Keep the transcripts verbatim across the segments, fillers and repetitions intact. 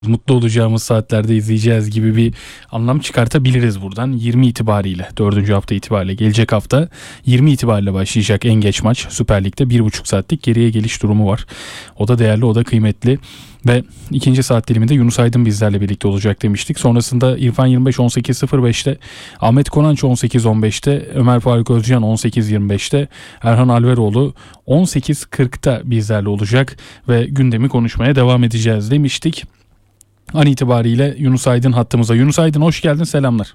mutlu olacağımız saatlerde izleyeceğiz gibi bir anlam çıkartabiliriz buradan. yirmi itibariyle, dördüncü hafta itibariyle, gelecek hafta yirmi itibariyle başlayacak en geç maç. Süper Lig'de bir buçuk saatlik geriye geliş durumu var. O da değerli, o da kıymetli. Ve ikinci saat diliminde Yunus Aydın bizlerle birlikte olacak demiştik. Sonrasında İrfan yirmi beş on sekiz sıfır beşte, Ahmet Konanç on sekiz on beşte, Ömer Faruk Özcan on sekiz yirmi beşte, Erhan Alveroğlu on sekiz kırkta bizlerle olacak ve gündemi konuşmaya devam edeceğiz demiştik. An itibariyle Yunus Aydın hattımıza. Yunus Aydın, hoş geldin, selamlar.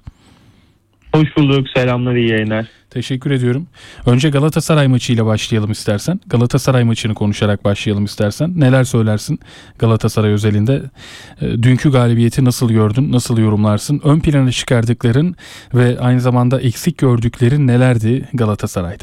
Hoş bulduk, selamlar, iyi yayınlar. Teşekkür ediyorum. Önce Galatasaray maçıyla başlayalım istersen. Galatasaray maçını konuşarak başlayalım istersen. Neler söylersin Galatasaray özelinde? E, dünkü galibiyeti nasıl gördün, nasıl yorumlarsın? Ön plana çıkardıkların ve aynı zamanda eksik gördüklerin nelerdi Galatasaray'da?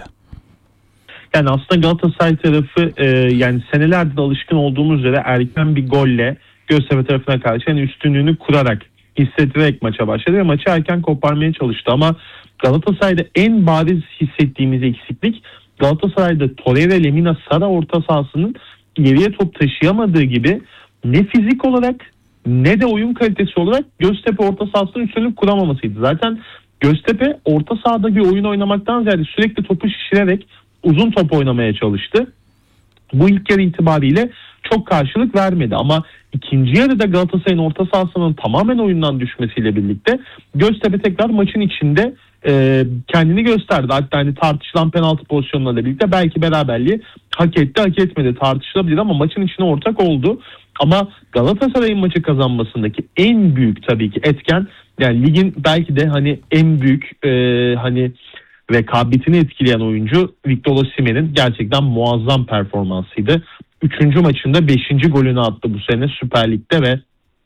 Yani aslında Galatasaray tarafı e, yani senelerdir alışkın olduğumuz üzere erken bir golle Göztepe tarafına karşı yani üstünlüğünü kurarak, hissettirerek maça başladı ve maçı erken koparmaya çalıştı. Ama Galatasaray'da en bariz hissettiğimiz eksiklik, Galatasaray'da Torreira, Lemina, Sara orta sahasının geriye top taşıyamadığı gibi ne fizik olarak ne de oyun kalitesi olarak Göztepe orta sahasının üstünlük kuramamasıydı. Zaten Göztepe orta sahada bir oyun oynamaktan ziyade sürekli topu şişirerek uzun top oynamaya çalıştı. Bu ilk yarı itibariyle çok karşılık vermedi ama ikinci yarıda Galatasaray'ın orta sahasının tamamen oyundan düşmesiyle birlikte Göztepe tekrar maçın içinde e, kendini gösterdi. Hatta hani tartışılan penaltı pozisyonlarıyla birlikte belki beraberliği hak etti, hak etmedi tartışılabilir ama maçın içine ortak oldu. Ama Galatasaray'ın maçı kazanmasındaki en büyük tabii ki etken, yani ligin belki de hani en büyük e, hani rekabetini etkileyen oyuncu Victor Osimhen'in gerçekten muazzam performansıydı. Üçüncü maçında beşinci golünü attı bu sene Süper Lig'de ve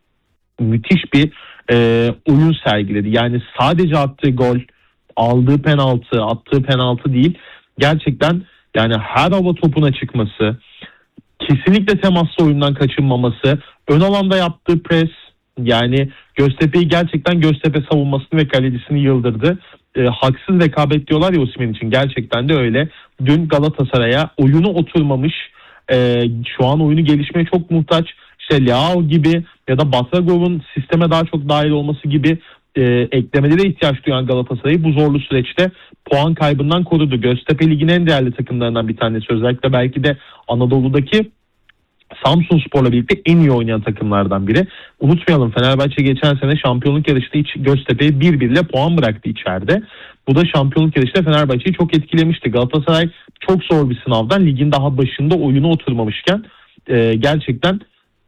müthiş bir e, oyun sergiledi. Yani sadece attığı gol, aldığı penaltı, attığı penaltı değil. Gerçekten yani her hava topuna çıkması, kesinlikle temaslı oyundan kaçınmaması, ön alanda yaptığı pres, yani Göztepe'yi gerçekten Göztepe savunmasını ve kalecisini yıldırdı. E, haksız rekabet diyorlar ya Osimhen için, gerçekten de öyle. Dün Galatasaray'a oyunu oturmamış, e, şu an oyunu gelişmeye çok muhtaç, İşte Leao gibi ya da Batragov'un sisteme daha çok dahil olması gibi e, eklemelere ihtiyaç duyan Galatasaray'ı bu zorlu süreçte puan kaybından korudu. Göztepe ligin en değerli takımlarından bir tanesi, özellikle belki de Anadolu'daki Samsunspor'la birlikte en iyi oynayan takımlardan biri. Unutmayalım, Fenerbahçe geçen sene şampiyonluk yarışında Göztepe'ye bir bir ile puan bıraktı içeride. Bu da şampiyonluk yarışında Fenerbahçe'yi çok etkilemişti. Galatasaray çok zor bir sınavdan, ligin daha başında oyunu oturmamışken e, gerçekten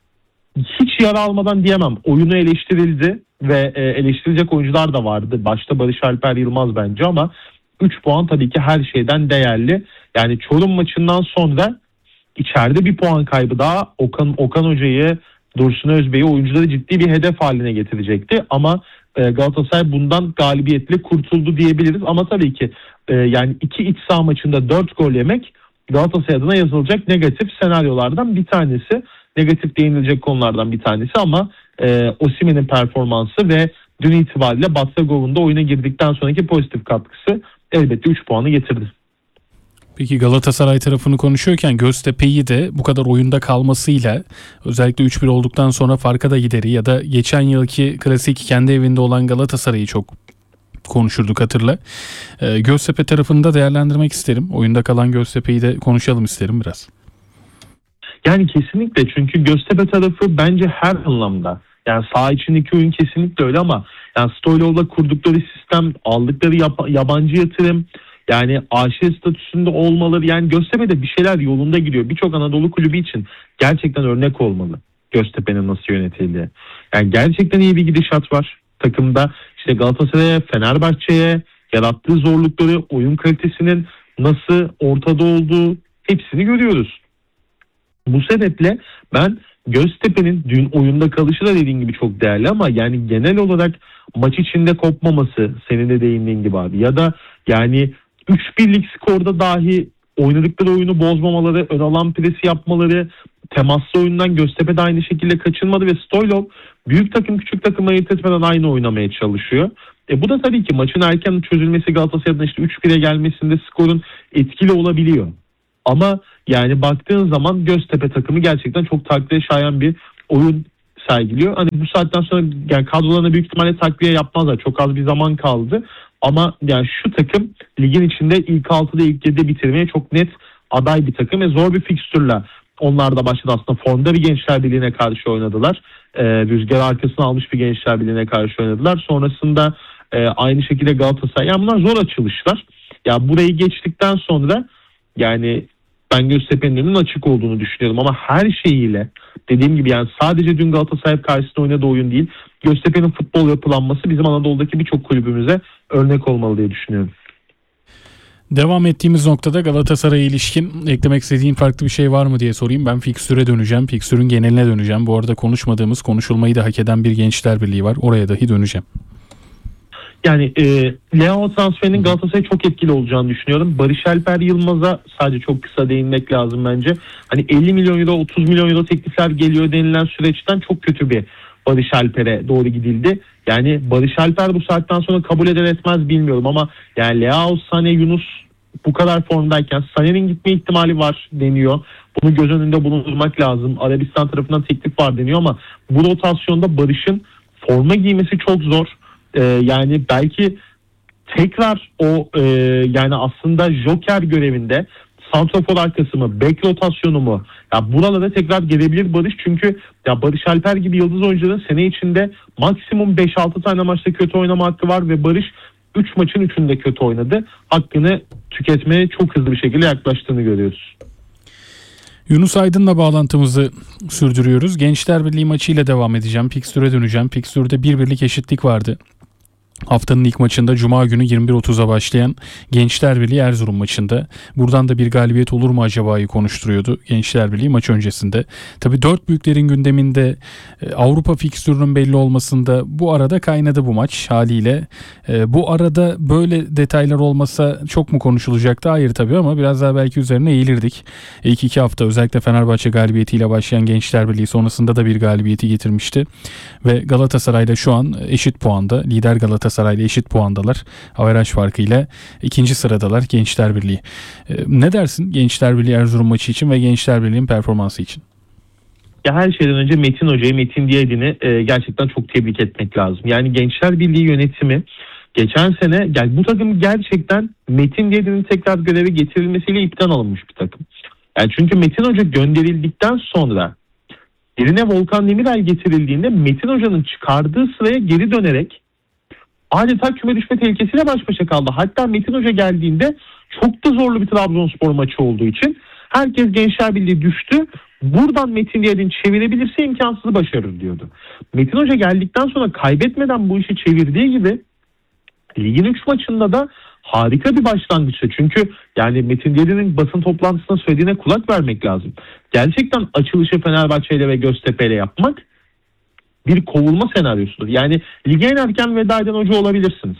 hiç yara almadan diyemem, oyunu eleştirildi ve e, eleştirilecek oyuncular da vardı. Başta Barış Alper Yılmaz bence, ama üç puan tabii ki her şeyden değerli. Yani Çorum maçından sonra İçeride bir puan kaybı daha Okan, Okan Hoca'yı, Dursun Özbey'i, oyuncuları ciddi bir hedef haline getirecekti. Ama e, Galatasaray bundan galibiyetle kurtuldu diyebiliriz. Ama tabii ki e, yani iki iç saha maçında dört gol yemek Galatasaray adına yazılacak negatif senaryolardan bir tanesi. Negatif değinilecek konulardan bir tanesi ama e, Osimhen'in performansı ve dün itibariyle Batragov'un da oyuna girdikten sonraki pozitif katkısı elbette üç puanı getirdi. Peki Galatasaray tarafını konuşuyorken Göztepe'yi de bu kadar oyunda kalmasıyla, özellikle üç bir olduktan sonra farka da gideri ya da geçen yılki klasik kendi evinde olan Galatasaray'ı çok konuşurduk, hatırla. Ee, Göztepe tarafını da değerlendirmek isterim. Oyunda kalan Göztepe'yi de konuşalım isterim biraz. Yani kesinlikle, çünkü Göztepe tarafı bence her anlamda, yani saha içindeki oyun kesinlikle öyle ama yani Stoylov'la kurdukları sistem, aldıkları yap- yabancı yatırım, yani A Ş statüsünde olmaları, yani Göztepe'de bir şeyler yolunda gidiyor. Birçok Anadolu kulübü için gerçekten örnek olmalı Göztepe'nin nasıl yönetildiği. Yani gerçekten iyi bir gidişat var takımda. İşte Galatasaray'a, Fenerbahçe'ye yarattığı zorlukları, oyun kalitesinin nasıl ortada olduğu, hepsini görüyoruz. Bu sebeple ben Göztepe'nin dün oyunda kalışı da dediğin gibi çok değerli ama yani genel olarak maç içinde kopmaması, senin de değindiğin gibi abi, ya da yani üç birlik skorda dahi oynadıkları oyunu bozmamaları, ön alan presi yapmaları, temaslı oyundan Göztepe de aynı şekilde kaçınmadı ve Stoylov büyük takım küçük takımla ayırt etmeden aynı oynamaya çalışıyor. E bu da tabii ki maçın erken çözülmesi Galatasaray'ın işte üç bire gelmesinde skorun etkili olabiliyor. Ama yani baktığın zaman Göztepe takımı gerçekten çok takdire şayan bir oyun sergiliyor. Hani bu saatten sonra yani kadrolarına büyük ihtimalle takviye yapmazlar. Çok az bir zaman kaldı. Ama yani şu takım ligin içinde ilk altıda ilk yedide bitirmeye çok net aday bir takım ve zor bir fikstürle onlar da başladı aslında. Formda bir Gençler Birliği'ne karşı oynadılar. Ee, rüzgar arkasına almış bir Gençler Birliği'ne karşı oynadılar. Sonrasında e, aynı şekilde Galatasaray. Yani bunlar zor açılışlar. Ya burayı geçtikten sonra yani ben Göztepe'nin önünün açık olduğunu düşünüyorum ama her şeyiyle dediğim gibi yani sadece dün Galatasaray karşısında oynadığı oyun değil, Göztepe'nin futbol yapılanması bizim Anadolu'daki birçok kulübümüze örnek olmalı diye düşünüyorum. Devam ettiğimiz noktada Galatasaray'a ilişkin eklemek istediğin farklı bir şey var mı diye sorayım. Ben fikstüre döneceğim. Fikstürün geneline döneceğim. Bu arada konuşmadığımız, konuşulmayı da hak eden bir Gençler Birliği var. Oraya dahi döneceğim. Yani e, Leao transferinin Galatasaray'a çok etkili olacağını düşünüyorum. Barış Alper Yılmaz'a sadece çok kısa değinmek lazım bence. Hani elli milyon euro, otuz milyon euro teklifler geliyor denilen süreçten çok kötü bir Barış Alper'e doğru gidildi. Yani Barış Alper bu saatten sonra kabul eder etmez bilmiyorum ama yani Leao, Sané, Yunus bu kadar formdayken Sané'nin gitme ihtimali var deniyor. Bunu göz önünde bulundurmak lazım. Arabistan tarafından teklif var deniyor ama bu rotasyonda Barış'ın forma giymesi çok zor. Ee, yani belki tekrar o e, yani aslında joker görevinde santrafor arkası mı, bek rotasyonu mu? Ya buralara tekrar gelebilir Barış çünkü ya Barış Alper gibi yıldız oyuncuların sene içinde maksimum beş altı tane maçta kötü oynama hakkı var ve Barış üç maçın üçünde kötü oynadı. Hakkını tüketmeye çok hızlı bir şekilde yaklaştığını görüyoruz. Yunus Aydın'la bağlantımızı sürdürüyoruz. Gençler Birliği maçıyla devam edeceğim. Fikstür'e döneceğim. Fikstür'de bir birlik eşitlik vardı. Haftanın ilk maçında Cuma günü yirmi bir otuz'a başlayan Gençler Birliği Erzurum maçında. Buradan da bir galibiyet olur mu acaba'yı konuşturuyordu Gençler Birliği maç öncesinde. Tabii dört büyüklerin gündeminde Avrupa fikstürünün belli olmasında bu arada kaynadı bu maç haliyle. Bu arada böyle detaylar olmasa çok mu konuşulacaktı? Hayır tabii ama biraz daha belki üzerine eğilirdik. İlk iki hafta özellikle Fenerbahçe galibiyetiyle başlayan Gençler Birliği sonrasında da bir galibiyeti getirmişti. Ve Galatasaray'la şu an eşit puanda. Lider Galatasaray Galatasaray'la eşit puandalar. Averaj farkıyla ikinci sıradalar Gençler Birliği. Ee, ne dersin Gençler Birliği Erzurum maçı için ve Gençler Birliği'nin performansı için? Ya her şeyden önce Metin Hoca'yı, Metin Diyadin'i e, gerçekten çok tebrik etmek lazım. Yani Gençler Birliği yönetimi geçen sene yani bu takım gerçekten Metin Diyadin'in tekrar göreve getirilmesiyle ipten alınmış bir takım. Yani çünkü Metin Hoca gönderildikten sonra yerine Volkan Demirel getirildiğinde Metin Hoca'nın çıkardığı sıraya geri dönerek adeta küme düşme tehlikesiyle baş başa kaldı. Hatta Metin Hoca geldiğinde çok da zorlu bir Trabzonspor maçı olduğu için herkes Gençler Birliği düştü. Buradan Metin Diyadin çevirebilirse imkansızı başarır diyordu. Metin Hoca geldikten sonra kaybetmeden bu işi çevirdiği gibi ligin üç maçında da harika bir başlangıçtı. Çünkü yani Metin Diyadin'in basın toplantısında söylediğine kulak vermek lazım. Gerçekten açılışı Fenerbahçe'yle ve Göztepe'yle yapmak bir kovulma senaryosudur. Yani lige en erken veda eden hoca olabilirsiniz.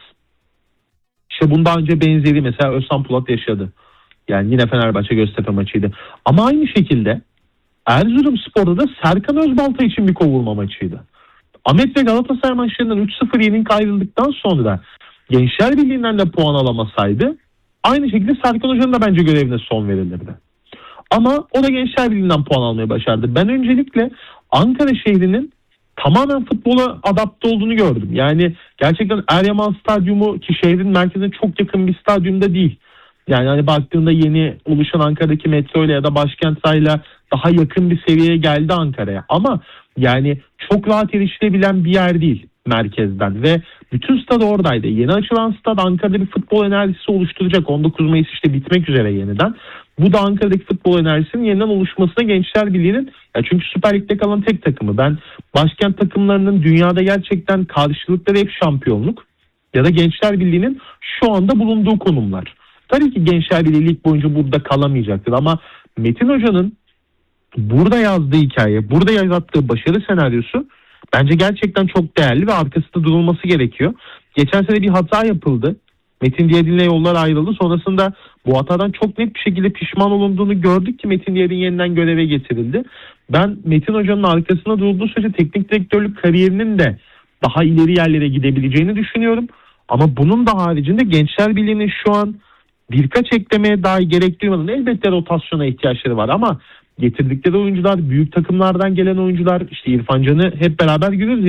İşte bundan önce benzeri mesela Özhan Polat yaşadı. Yani yine Fenerbahçe Göztepe maçıydı. Ama aynı şekilde Erzurumspor'da da Serkan Özbalta için bir kovulma maçıydı. Ahmet ve Galatasaray maçlarından üç sıfır yenik ayrıldıktan sonra Gençler Birliği'nden de puan alamasaydı aynı şekilde Serkan Hoca'nın da bence görevine son verilirdi. Ama o da Gençler Birliği'nden puan almayı başardı. Ben öncelikle Ankara şehrinin tamamen futbola adapte olduğunu gördüm. Yani gerçekten Eryaman Stadyumu ki şehrin merkezine çok yakın bir stadyumda değil. Yani hani baktığında yeni oluşan Ankara'daki metro ile ya da Başkent Sarayı'yla daha yakın bir seviyeye geldi Ankara'ya. Ama yani çok rahat erişilebilen bir yer değil merkezden ve bütün stad oradaydı. Yeni açılan stad Ankara'da bir futbol enerjisi oluşturacak. on dokuz Mayıs işte bitmek üzere yeniden. Bu da Ankara'daki futbol enerjisinin yeniden oluşmasına Gençler Birliği'nin ya çünkü Süper Lig'de kalan tek takımı. Ben başkent takımlarının dünyada gerçekten karşılıkları hep şampiyonluk ya da Gençler Birliği'nin şu anda bulunduğu konumlar. Tabii ki Gençler Birliği lig boyunca burada kalamayacaktır ama Metin Hoca'nın burada yazdığı hikaye, burada yarattığı başarı senaryosu bence gerçekten çok değerli ve arkasında durulması gerekiyor. Geçen sene bir hata yapıldı. Metin Diyadin'le yollar ayrıldı. Sonrasında bu hatadan çok net bir şekilde pişman olunduğunu gördük ki Metin Diyadin yeniden göreve getirildi. Ben Metin Hoca'nın arkasında durduğu sürece teknik direktörlük kariyerinin de daha ileri yerlere gidebileceğini düşünüyorum. Ama bunun da haricinde Gençler Birliği'nin şu an birkaç eklemeye dahi gerek duymadan elbette rotasyona ihtiyaçları var ama getirdikleri oyuncular, büyük takımlardan gelen oyuncular, işte İrfan Can'ı hep beraber görüyoruz.